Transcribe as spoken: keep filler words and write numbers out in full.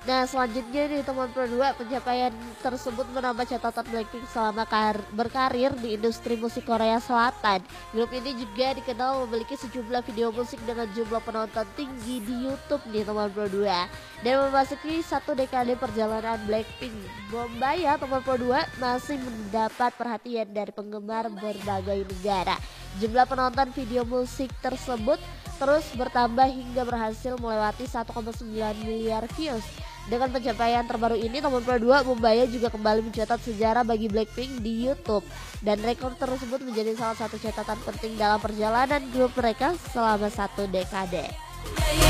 Nah selanjutnya nih teman Pro dua, pencapaian tersebut menambah catatan Blackpink selama kar berkarir di industri musik Korea Selatan. Grup ini juga dikenal memiliki sejumlah video musik dengan jumlah penonton tinggi di YouTube nih teman Pro dua. Dan memasuki satu dekade perjalanan Blackpink, Bombay ya teman Pro dua masih mendapat perhatian dari penggemar berbagai negara. Jumlah penonton video musik tersebut terus bertambah hingga berhasil melewati satu koma sembilan miliar views. Dengan pencapaian terbaru ini, teman Pro dua Mumbaya juga kembali mencatat sejarah bagi Blackpink di YouTube. Dan rekor tersebut menjadi salah satu catatan penting dalam perjalanan grup mereka selama satu dekade.